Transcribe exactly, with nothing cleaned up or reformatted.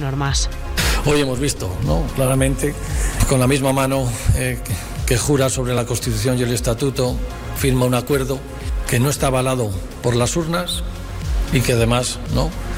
normas. Hoy hemos visto, ¿no?, claramente, con la misma mano eh, que, que jura sobre la Constitución y el Estatuto, firma un acuerdo que no está avalado por las urnas y que además, ¿no?,